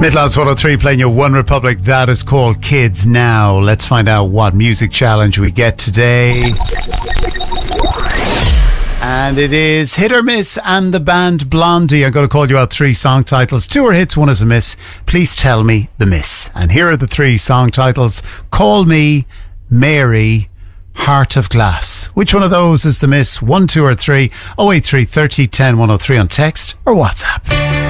Midlands 103 playing you One Republic. That is called Kids Now. Let's find out what music challenge we get today. And it is Hit or Miss and the band Blondie. I'm going to call you out 3 song titles. 2 are hits, 1 is a miss. Please tell me the miss. And here are the 3 song titles. Call Me, Mary, Heart of Glass. Which one of those is the miss? 1, 2 or 3? 083 30 10 103 on text or WhatsApp.